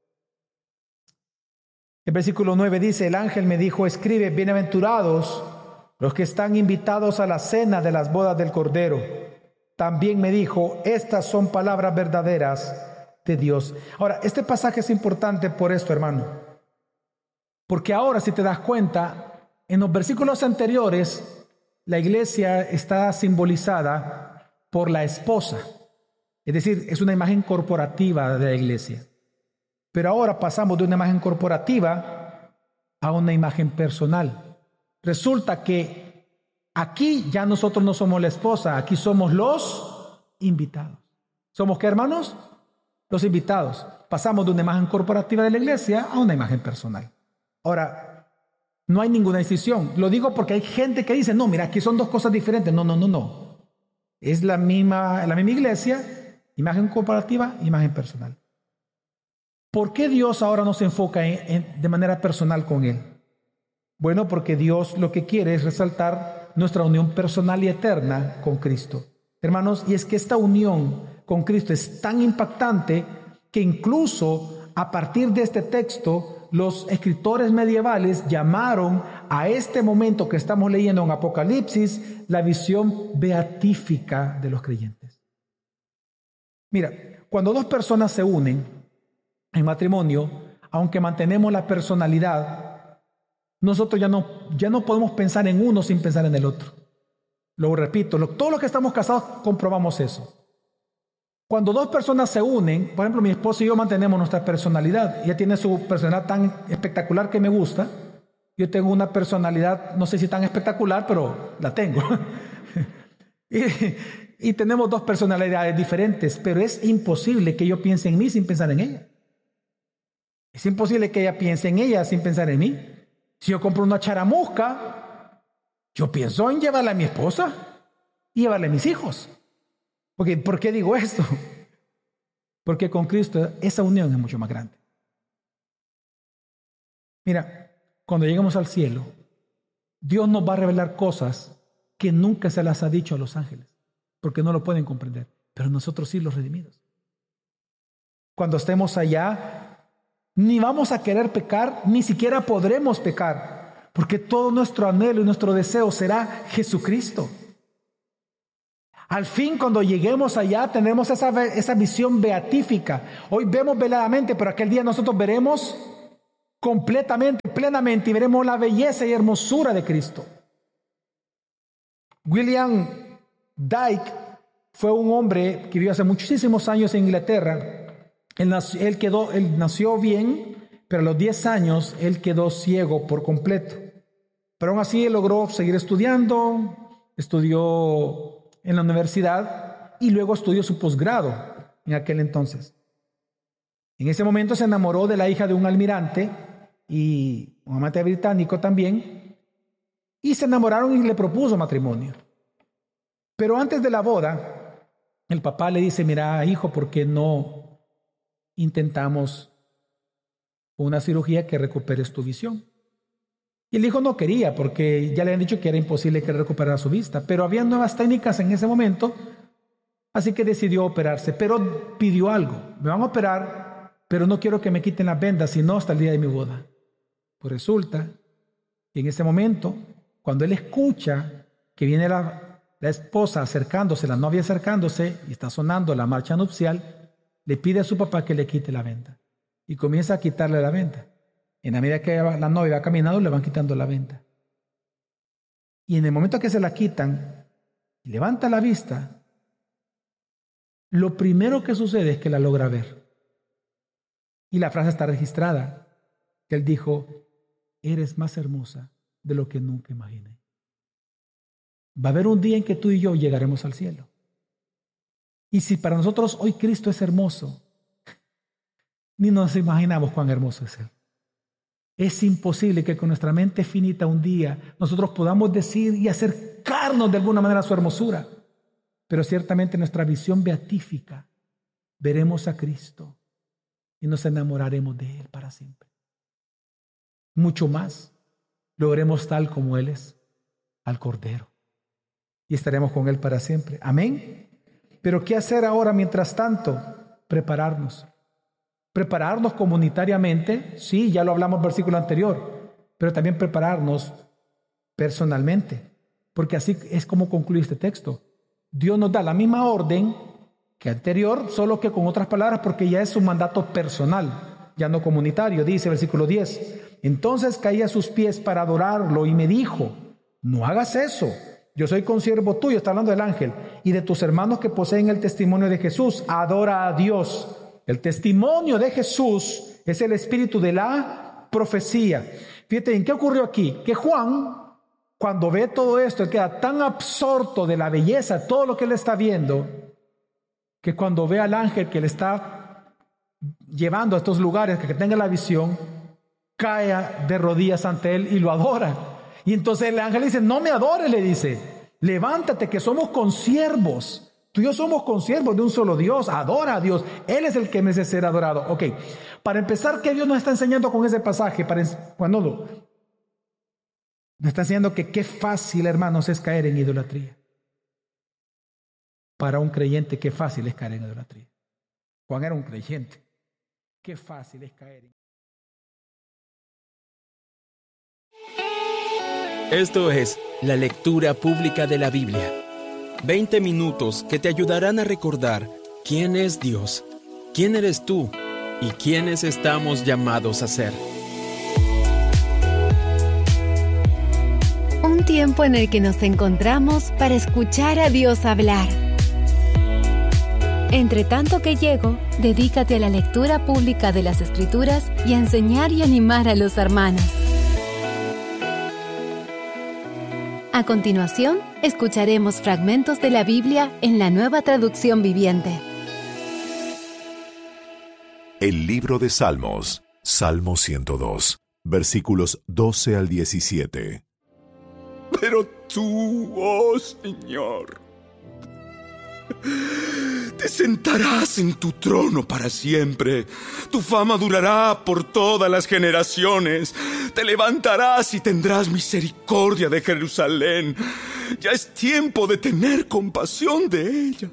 El versículo 9 dice, el ángel me dijo, escribe, bienaventurados los que están invitados a la cena de las bodas del Cordero. También me dijo, estas son palabras verdaderas de Dios. Ahora, este pasaje es importante por esto, hermano. Porque ahora, si te das cuenta, en los versículos anteriores, la iglesia está simbolizada por la esposa. Es decir, es una imagen corporativa de la iglesia. Pero ahora pasamos de una imagen corporativa a una imagen personal. Resulta que aquí ya nosotros no somos la esposa, aquí somos los invitados. ¿Somos qué, hermanos? Los invitados. Pasamos de una imagen corporativa de la iglesia a una imagen personal. Ahora, no hay ninguna decisión. Lo digo porque hay gente que dice, no, mira, aquí son dos cosas diferentes. No. Es la misma iglesia, imagen corporativa, imagen personal. ¿Por qué Dios ahora no se enfoca de manera personal con Él? Bueno, porque Dios lo que quiere es resaltar nuestra unión personal y eterna con Cristo. Hermanos, y es que esta unión con Cristo es tan impactante que incluso a partir de este texto, los escritores medievales llamaron a este momento que estamos leyendo en Apocalipsis la visión beatífica de los creyentes. Mira, cuando dos personas se unen en matrimonio, aunque mantenemos la personalidad, nosotros ya no podemos pensar en uno sin pensar en el otro. Lo repito, todos los que estamos casados comprobamos eso. Cuando dos personas se unen, por ejemplo, mi esposa y yo mantenemos nuestra personalidad. Ella tiene su personalidad tan espectacular que me gusta. Yo tengo una personalidad, no sé si tan espectacular, pero la tengo. y tenemos dos personalidades diferentes, pero es imposible que yo piense en mí sin pensar en ella. Es imposible que ella piense en ella sin pensar en mí. Si yo compro una charamusca, yo pienso en llevarla a mi esposa y llevarla a mis hijos. ¿Por qué digo esto? Porque con Cristo esa unión es mucho más grande. Mira, cuando lleguemos al cielo, Dios nos va a revelar cosas que nunca se las ha dicho a los ángeles, porque no lo pueden comprender, pero nosotros sí, los redimidos. Cuando estemos allá, ni vamos a querer pecar, ni siquiera podremos pecar, porque todo nuestro anhelo y nuestro deseo será Jesucristo. Al fin, cuando lleguemos allá, tendremos esa visión beatífica. Hoy vemos veladamente, pero aquel día nosotros veremos completamente, plenamente, y veremos la belleza y hermosura de Cristo. William Dyke fue un hombre que vivió hace muchísimos años en Inglaterra. Él nació bien, pero a los 10 años él quedó ciego por completo. Pero aún así él logró seguir estudiando, estudió en la universidad y luego estudió su posgrado en aquel entonces. En ese momento se enamoró de la hija de un almirante y un amante británico también, y se enamoraron y le propuso matrimonio. Pero antes de la boda, el papá le dice: mira, hijo, ¿por qué no intentamos una cirugía que recuperes tu visión? Y el hijo no quería, porque ya le habían dicho que era imposible que recuperara su vista, pero había nuevas técnicas en ese momento, así que decidió operarse, pero pidió algo: me van a operar, pero no quiero que me quiten las vendas, sino hasta el día de mi boda. Pues resulta que en ese momento, cuando él escucha que viene la esposa acercándose, la novia acercándose, y está sonando la marcha nupcial, le pide a su papá que le quite la venda, y comienza a quitarle la venda. En la medida que la novia va caminando, le van quitando la venda. Y en el momento que se la quitan y levanta la vista, lo primero que sucede es que la logra ver. Y la frase está registrada, que él dijo: eres más hermosa de lo que nunca imaginé. Va a haber un día en que tú y yo llegaremos al cielo. Y si para nosotros hoy Cristo es hermoso, ni nos imaginamos cuán hermoso es Él. Es imposible que con nuestra mente finita un día nosotros podamos decir y acercarnos de alguna manera a su hermosura. Pero ciertamente nuestra visión beatífica, veremos a Cristo y nos enamoraremos de Él para siempre. Mucho más, lo veremos tal como Él es, al Cordero, y estaremos con Él para siempre. Amén. Pero ¿qué hacer ahora mientras tanto? Prepararnos. Prepararnos comunitariamente, sí, ya lo hablamos en el versículo anterior, pero también prepararnos personalmente, porque así es como concluye este texto. Dios nos da la misma orden que anterior, solo que con otras palabras, porque ya es un mandato personal, ya no comunitario. Dice versículo 10: entonces caí a sus pies para adorarlo y me dijo: no hagas eso, yo soy consiervo tuyo, está hablando del ángel, y de tus hermanos que poseen el testimonio de Jesús. Adora a Dios. El testimonio de Jesús es el espíritu de la profecía. Fíjate en qué ocurrió aquí, que Juan, cuando ve todo esto, él queda tan absorto de la belleza, todo lo que él está viendo, que cuando ve al ángel que le está llevando a estos lugares, que tenga la visión, cae de rodillas ante él y lo adora. Y entonces el ángel dice: no me adores, le dice, levántate, que somos consiervos. Tú y yo somos consiervos de un solo Dios. Adora a Dios. Él es el que merece ser adorado. Ok, para empezar, ¿qué Dios nos está enseñando con ese pasaje? Nos está enseñando que qué fácil, hermanos, es caer en idolatría. Para un creyente, qué fácil es caer en idolatría. Juan era un creyente. Qué fácil es caer en... Esto es la lectura pública de la Biblia. 20 minutos que te ayudarán a recordar quién es Dios, quién eres tú y quiénes estamos llamados a ser. Un tiempo en el que nos encontramos para escuchar a Dios hablar. Entre tanto que llego, dedícate a la lectura pública de las Escrituras y a enseñar y animar a los hermanos. A continuación, escucharemos fragmentos de la Biblia en la Nueva Traducción Viviente. El libro de Salmos, Salmo 102, versículos 12 al 17. Pero tú, oh Señor, Te sentarás en tu trono para siempre. Tu fama durará por todas las generaciones. Te levantarás y tendrás misericordia de Jerusalén. Ya es tiempo de tener compasión de ella.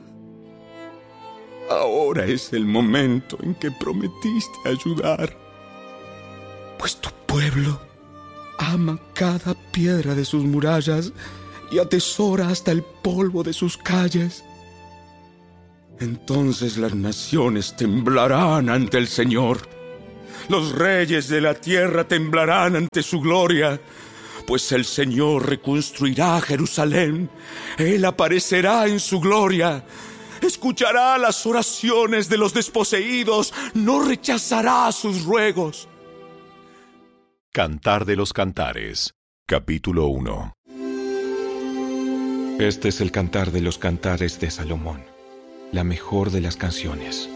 Ahora es el momento en que prometiste ayudar. Pues tu pueblo ama cada piedra de sus murallas y atesora hasta el polvo de sus calles. Entonces las naciones temblarán ante el Señor. Los reyes de la tierra temblarán ante su gloria, pues el Señor reconstruirá Jerusalén. Él aparecerá en su gloria. Escuchará las oraciones de los desposeídos, no rechazará sus ruegos. Cantar de los Cantares, capítulo 1. Este es el Cantar de los Cantares de Salomón, la mejor de las canciones.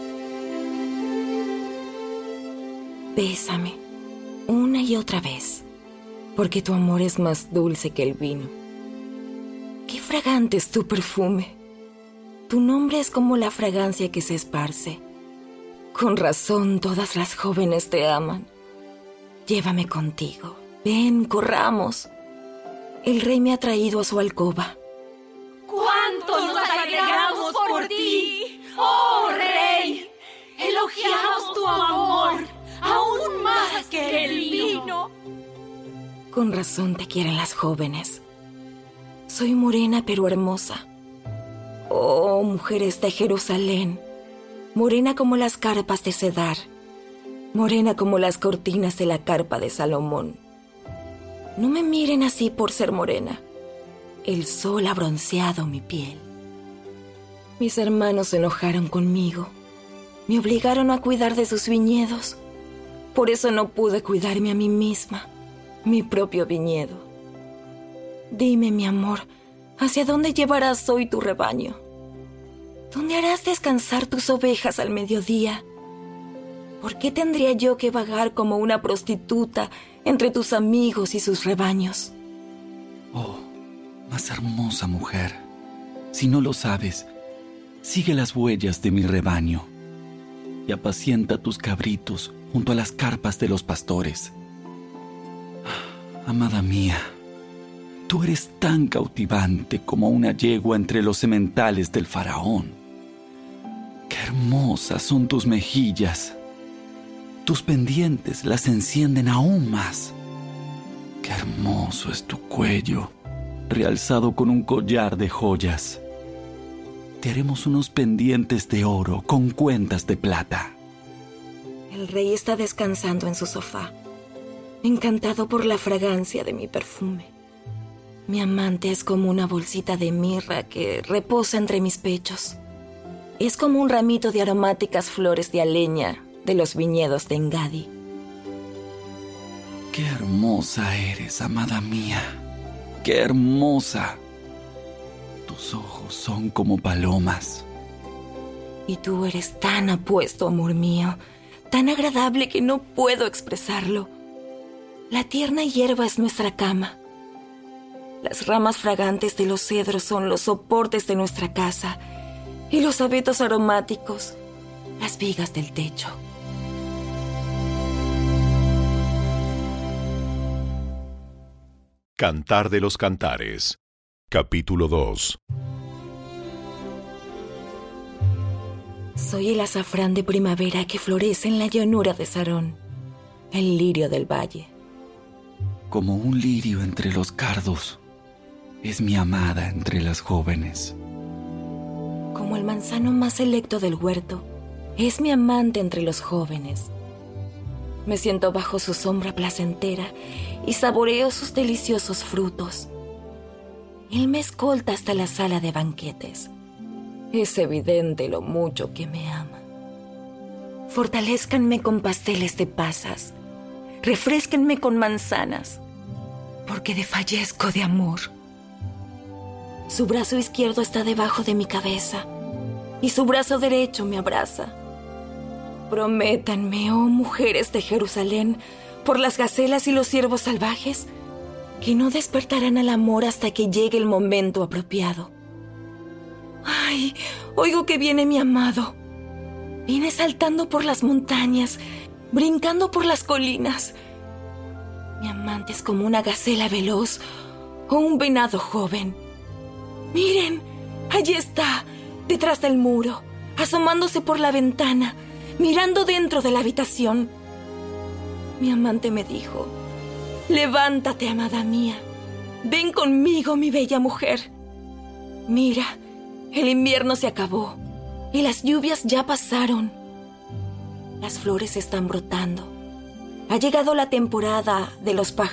Bésame una y otra vez, porque tu amor es más dulce que el vino. Qué fragante es tu perfume. Tu nombre es como la fragancia que se esparce. Con razón todas las jóvenes te aman. Llévame contigo. Ven, corramos. El rey me ha traído a su alcoba. ¡Cuánto nos alegramos por ti, oh rey! Elogiamos tu amor, aún más que el vino. Con razón te quieren las jóvenes. Soy morena pero hermosa. Oh, mujeres de Jerusalén, morena como las carpas de Cedar, morena como las cortinas de la carpa de Salomón. No me miren así por ser morena. El sol ha bronceado mi piel. Mis hermanos se enojaron conmigo. Me obligaron a cuidar de sus viñedos. Por eso no pude cuidarme a mí misma, mi propio viñedo. Dime, mi amor, ¿hacia dónde llevarás hoy tu rebaño? ¿Dónde harás descansar tus ovejas al mediodía? ¿Por qué tendría yo que vagar como una prostituta entre tus amigos y sus rebaños? Oh, más hermosa mujer, si no lo sabes, sigue las huellas de mi rebaño y apacienta tus cabritos junto a las carpas de los pastores. Amada mía, tú eres tan cautivante como una yegua entre los sementales del faraón. Qué hermosas son tus mejillas. Tus pendientes las encienden aún más. Qué hermoso es tu cuello, realzado con un collar de joyas. Te haremos unos pendientes de oro con cuentas de plata. El rey está descansando en su sofá, encantado por la fragancia de mi perfume. Mi amante es como una bolsita de mirra que reposa entre mis pechos. Es como un ramito de aromáticas flores de aleña de los viñedos de Engadi. Qué hermosa eres, amada mía. Qué hermosa. Tus ojos son como palomas. Y tú eres tan apuesto, amor mío, tan agradable que no puedo expresarlo. La tierna hierba es nuestra cama. Las ramas fragantes de los cedros son los soportes de nuestra casa y los abetos aromáticos, las vigas del techo. Cantar de los Cantares, capítulo 2. Soy el azafrán de primavera que florece en la llanura de Sarón, el lirio del valle. Como un lirio entre los cardos, es mi amada entre las jóvenes. Como el manzano más selecto del huerto, es mi amante entre los jóvenes. Me siento bajo su sombra placentera y saboreo sus deliciosos frutos. Él me escolta hasta la sala de banquetes. Es evidente lo mucho que me ama. Fortalézcanme con pasteles de pasas, refrésquenme con manzanas, porque desfallezco de amor. Su brazo izquierdo está debajo de mi cabeza y su brazo derecho me abraza. Prométanme, oh mujeres de Jerusalén, por las gacelas y los ciervos salvajes, que no despertarán al amor hasta que llegue el momento apropiado. ¡Ay! Oigo que viene mi amado. Viene saltando por las montañas, brincando por las colinas. Mi amante es como una gacela veloz o un venado joven. Miren, allí está, detrás del muro, asomándose por la ventana, mirando dentro de la habitación. Mi amante me dijo: levántate, amada mía, ven conmigo, mi bella mujer. Mira, el invierno se acabó y las lluvias ya pasaron. Las flores están brotando. Ha llegado la temporada de los pájaros